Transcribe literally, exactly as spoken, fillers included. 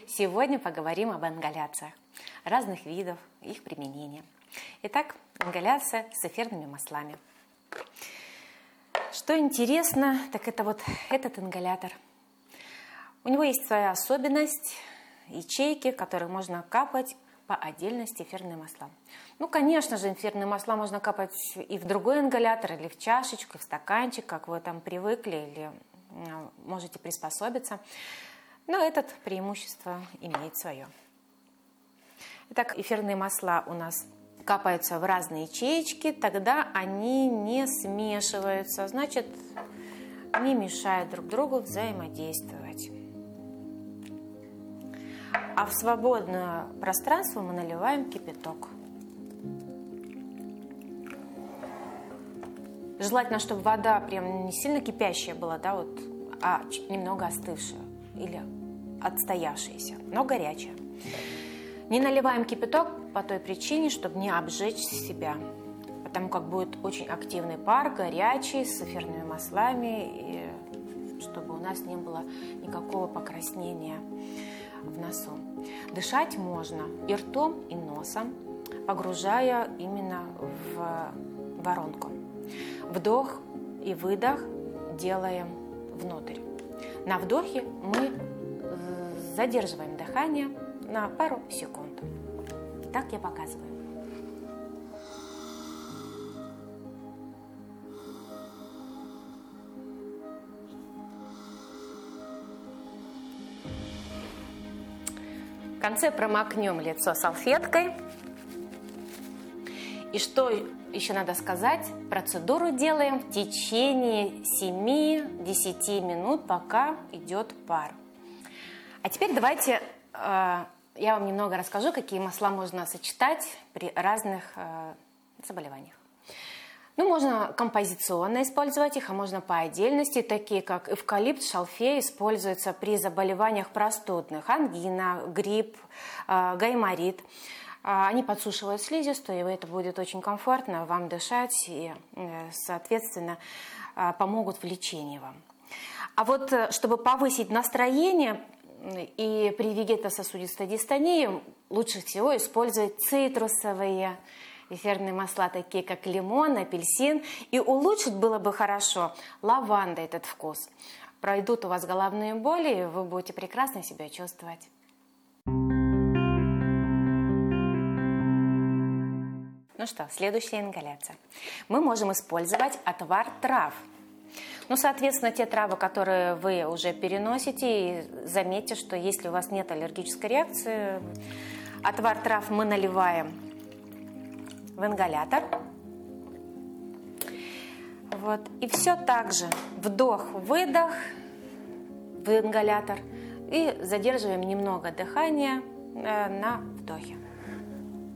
Сегодня поговорим об ингаляциях, разных видов, их применения. Итак, ингаляция с эфирными маслами. Что интересно, так это вот этот ингалятор. У него есть своя особенность, ячейки, которые можно капать по отдельности эфирные масла. Ну, конечно же, эфирные масла можно капать и в другой ингалятор, или в чашечку, и в стаканчик, как вы там привыкли, или можете приспособиться. Но это преимущество имеет свое. Итак, эфирные масла у нас капаются в разные ячеечки, тогда они не смешиваются, значит, не мешают друг другу взаимодействовать. А в свободное пространство мы наливаем кипяток. Желательно, чтобы вода прям не сильно кипящая была, да, вот, а немного остывшая или отстоявшаяся, но горячая. Не наливаем кипяток по той причине, чтобы не обжечь себя, потому как будет очень активный пар, горячий, с эфирными маслами, и чтобы у нас не было никакого покраснения в носу. Дышать можно и ртом, и носом, погружая именно в воронку. Вдох и выдох делаем внутрь. На вдохе мы задерживаем дыхание на пару секунд. Так я показываю. В конце промокнем лицо салфеткой. И что еще надо сказать? Процедуру делаем в течение семи-десяти минут, пока идет пар. А теперь давайте э, я вам немного расскажу, какие масла можно сочетать при разных э, заболеваниях. Ну, можно композиционно использовать их, а можно по отдельности, такие как эвкалипт, шалфей, используются при заболеваниях простудных, ангина, грипп, э, гайморит. Они подсушивают слизистую, и это будет очень комфортно вам дышать и, соответственно, помогут в лечении вам. А вот чтобы повысить настроение и при вегетососудистой дистонии, лучше всего использовать цитрусовые эфирные масла, такие как лимон, апельсин. И улучшить было бы хорошо лаванда этот вкус. Пройдут у вас головные боли, и вы будете прекрасно себя чувствовать. Ну что, следующая ингаляция. Мы можем использовать отвар трав. Ну, соответственно, те травы, которые вы уже переносите, и заметьте, что если у вас нет аллергической реакции, отвар трав мы наливаем в ингалятор. Вот. И все так же вдох-выдох в ингалятор и задерживаем немного дыхания на вдохе.